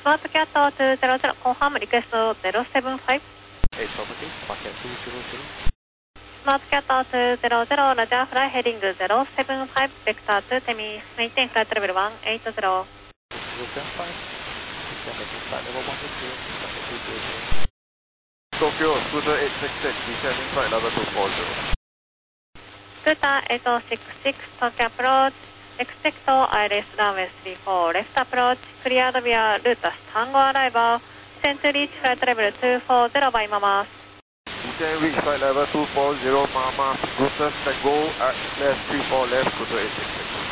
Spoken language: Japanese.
マートキャット200、コンファームリクエスト075。マートキャット200、ラジャーフライヘディング075、ベクター2テミー、メインテンフライトレベル180。 Tokyo, Scooter 866, descending flight level 240. スクーター866、Tokyo approach, expect ILS runway 34, left approach, cleared via route Tango arrival, descend to reach flight level 240 by Mama. Descend reach flight level 240, Mama, Scooter, Tango, ILS 34 left, Scooter 866.